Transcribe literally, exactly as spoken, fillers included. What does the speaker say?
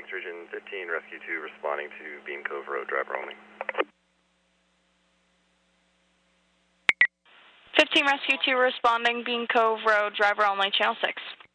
Sturgeon fifteen, Rescue two, responding to Beam Cove Road, driver only. fifteen Rescue two responding, Bean Cove Road, driver only, channel six.